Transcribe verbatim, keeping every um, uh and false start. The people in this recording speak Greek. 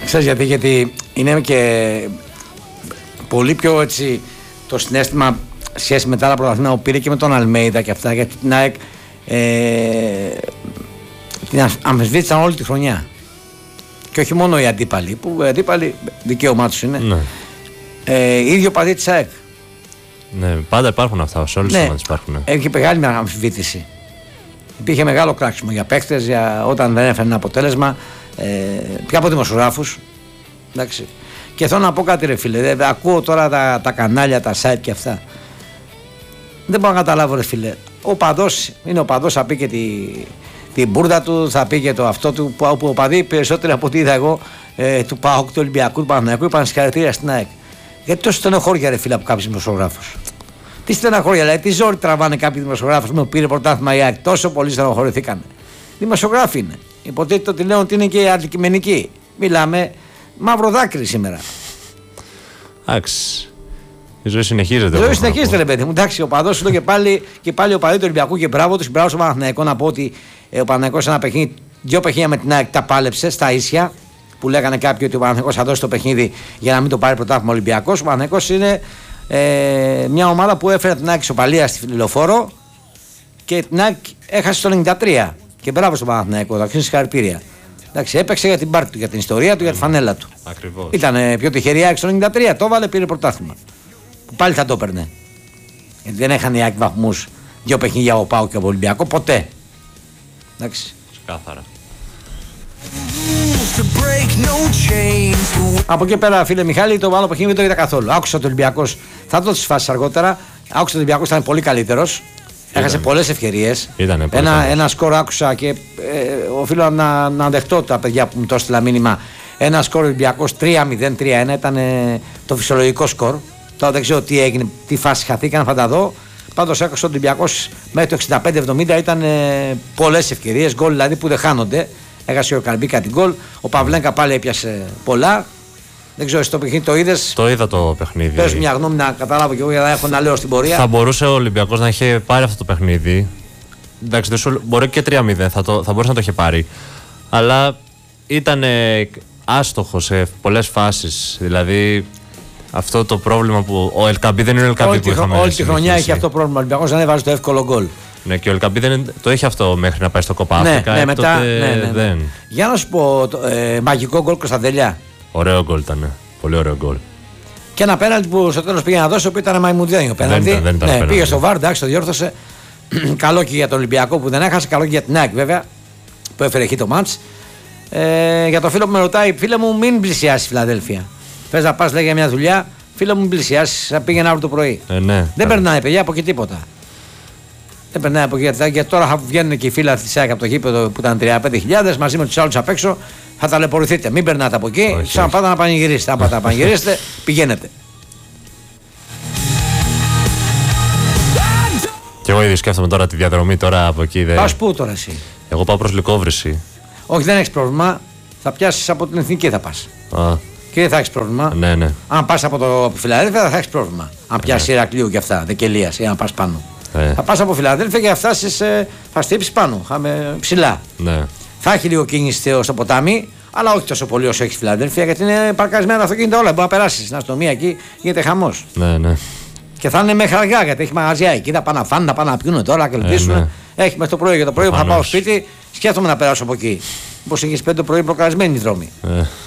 Ξέρεις γιατί, γιατί είναι και πολύ πιο έτσι το συναίσθημα σχέση με τα άλλα πρωταθλήματα που πήρε και με τον Αλμέιδα και αυτά, γιατί την ΑΕΚ ε, την αμφισβήτησαν όλη τη χρονιά. Και όχι μόνο οι αντίπαλοι, που οι αντίπαλοι δικαίωμά τους είναι. Ναι. Ε, ίδιο παδί της ΑΕΚ. Ναι, πάντα υπάρχουν αυτά, σε όλες τις ομάδες υπάρχουν. Έχει μεγάλη αμφισβήτηση. Υπήρχε μεγάλο κράξιμο για παίκτες, για όταν δεν έφερε ένα αποτέλεσμα, ε, πια από δημοσιογράφους. Εντάξει. Και θέλω να πω κάτι, ρε φίλε. Δε, ακούω τώρα τα, τα κανάλια, τα site και αυτά. Δεν μπορώ να καταλάβω, ρε φίλε. Ο παδός είναι ο παδός, θα πει και τη, την μπουρδα του, θα πει και το αυτό του. Που, που ο παδί περισσότερο από ό,τι είδα εγώ ε, του ΠΑΟΚ, του Ολυμπιακού, του Παναθηναϊκού, είπαν συγχαρητήρια στην ΑΕΚ. Γιατί τόσο στενοχώρια, ρε φίλε, από κάποιους δημοσιογράφους. Τι στεναχώρια, δηλαδή, τι ζόρι τραβάνε κάποιοι δημοσιογράφοι που πήρε πρωτάθλημα η ΑΕΚ. Τόσο πολύ στενοχωρηθήκανε. Δημοσιογράφοι είναι. Υποτίθεται ότι λένε ότι είναι και αντικειμενικοί. Μιλάμε μαύρο δάκρυ σήμερα. Εντάξει. Η ζωή συνεχίζεται. Η ζωή συνεχίζεται, ρε παιδί μου. Εντάξει, ο παδός σου και πάλι, και πάλι ο παδί του Ολυμπιακού και μπράβο του. Μπράβο στον Παναθηναϊκό. Να πω ότι ε, ο Παναθηναϊκός ένα παιχνίδι, δύο παιχνίδια με την ΑΕΚ τα πάλεψε στα ίσια. Που λέγανε κάποιοι ότι ο Παναθηναϊκός θα δώσει το παιχνίδι για να μην το πάρει πρωτάθλημα Ολυμπιακός. Ο Παναθηναϊκός είναι ε, μια ομάδα που έφερε την ΑΕΚ ισοπαλία στη Λεωφόρο και την ΑΕΚ έχασε το ενενήντα τρία. Και μπράβο στον Παναθηναϊκό. Εντάξει, συγχαρητήρια. Εντάξει, έπαιξε για την πάρτη του, για την ιστορία του, για τη φανέλα του. Ακριβώς. Ήταν ε, πιο τυχερή η ΑΕΚ στο ενενήντα τρία. Το έβαλε, πήρε πρωτάθλημα. Που πάλι θα το έπαιρνε. Γιατί δεν έχανε η ΑΕΚ βαθμούς δύο παιχνίδια από ΠΑΟΚ και από Ολυμπιακό ποτέ. Εντάξει. Κάθαρα. Από εκεί πέρα, φίλε Μιχάλη, το άλλο παιχνίδι δεν το είδα καθόλου. Άκουσα ότι ο Ολυμπιακός, θα δω τις φάσεις αργότερα. Άκουσα ότι ο Ολυμπιακός ήταν πολύ καλύτερος. Έχασε πολλές ευκαιρίες. Ένα, ένα σκορ άκουσα και ε, οφείλω να, να δεχτώ τα παιδιά που μου το έστειλα μήνυμα. Ένα σκορ Ολυμπιακός τρία μηδέν τρία ένα ήταν ε, το φυσιολογικό σκορ. Τώρα δεν ξέρω τι έγινε, τι φάση χαθήκαν, θα τα δω. Πάντως άκουσα ότι ο Ολυμπιακός μέχρι το εξήντα πέντε εβδομήντα ήταν ε, πολλές ευκαιρίες, γκολ δηλαδή που δεν χάνονται. Έχασε ο Καρμπίκα την γκολ. Ο Παυλένκα πάλι έπιασε πολλά. Δεν ξέρω, εσύ το παιχνίδι το είδες? Το είδα το παιχνίδι. Πες μια γνώμη να καταλάβω κι εγώ για να έχω να λέω στην πορεία. Θα μπορούσε ο Ολυμπιακός να είχε πάρει αυτό το παιχνίδι. Εντάξει, δεν σου, μπορεί και τρία μηδέν, θα, θα μπορούσε να το είχε πάρει. Αλλά ήταν ε, άστοχο σε πολλές φάσεις. Δηλαδή αυτό το πρόβλημα που ο Ελκαμπή δεν είναι ο Ελκαμπή που είχαμε. Όλη τη χρονιά έχει αυτό το πρόβλημα. Ο Ολυμπιακός δεν έβαζε το εύκολο γκολ. Ναι, και ο Ελκαμπή δεν το έχει αυτό μέχρι να πάει στο Κοπα Αφρικα. Ναι, ναι, μετά, ναι, ναι, ναι. Δεν. Για να σου πω, το, ε, μαγικό γκολ Κωνσταντελιά. Ωραίο γκολ ήταν. Πολύ ωραίο γκολ. Και ένα πέναλτι που στο τέλος πήγε να δώσει, που ήταν μαϊμουδιάνιο πέναλτι. Δεν, δεν ήταν ναι, πέναλτι. Πήγε στο βαρ, εντάξει, το διόρθωσε. Καλό και για τον Ολυμπιακό που δεν έχασε, καλό και για την ΑΕΚ βέβαια που έφερε εκεί το μάτς. Ε, για το φίλο που με ρωτάει, φίλε μου, μην πλησιάσει η Φιλαδέλφια. Πες να πας, λέει, για μια δουλειά, φίλε μου, μην πλησιάσει, θα πήγαινε αύριο το πρωί. Ε, ναι, δεν περνάει, παιδιά, από εκεί τίποτα. Δεν περνάει από εκεί. Γιατί τώρα θα βγαίνουν και οι φίλοι τη ΑΕΚ από το γήπεδο που ήταν τριάντα πέντε χιλιάδες μαζί με του άλλου απ' έξω. Θα ταλαιπωρηθείτε. Μην περνάτε από εκεί. Σαν πάτε να πανηγυρίσετε. Αν πάτε να πανηγυρίσετε, πηγαίνετε. Και εγώ ήδη σκέφτομαι τώρα τη διαδρομή τώρα από εκεί. Πας πού τώρα εσύ? Εγώ πάω προς Λυκόβρηση. Όχι, δεν έχει πρόβλημα. Θα πιάσει από την Εθνική θα πα. Και δεν θα έχει πρόβλημα. Ναι, ναι. Αν πα από το Φιλαδέλφια θα έχει πρόβλημα. Αν πιάσει Ηρακλείου και αυτά, Δεκελία ή αν πα πάνω. Ε. Θα πα από Φιλαδέλφια και θα φτάσει, θα στύψει πάνω. Χάμε ψηλά. Ναι. Θα έχει λίγο κίνηση στο ποτάμι, αλλά όχι τόσο πολύ όσο έχει Φιλαδέλφια, γιατί είναι παρκαρισμένα τα αυτοκίνητα όλα. Μπορεί να περάσει στην αστυνομία εκεί, γίνεται χαμό. Ναι, ναι. Και θα είναι μέχρι αργά, γιατί έχει μαγαζιά εκεί. Θα πάνε να φάνε, θα πάνε να πιούνε τώρα, να κελπίσουν. Ε, ναι. Έχει μέχρι το πρωί. Για το πρωί που θα πάω σπίτι, σκέφτομαι να περάσω από εκεί. Πώ έχει πέντε το πρωί προκαλεσμένοι οι δρόμοι. Ε.